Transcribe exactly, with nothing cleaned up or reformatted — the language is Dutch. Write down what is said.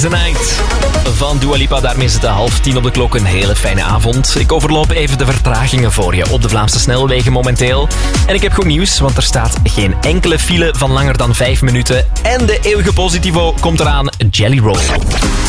The Night van Dua Lipa. Daarmee is het half tien op de klok. Een hele fijne avond. Ik overloop even de vertragingen voor je op de Vlaamse snelwegen momenteel. En ik heb goed nieuws, want er staat geen enkele file van langer dan vijf minuten. En de eeuwige Positivo komt eraan, Jelly Roll.